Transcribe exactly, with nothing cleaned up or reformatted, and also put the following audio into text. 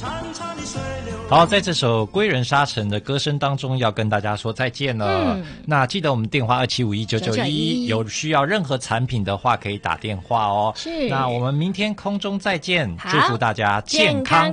好，在这首《归人沙尘》的歌声当中，要跟大家说再见了。嗯、那记得我们电话二七五一九九一，有需要任何产品的话，可以打电话哦。是，那我们明天空中再见，祝福大家健康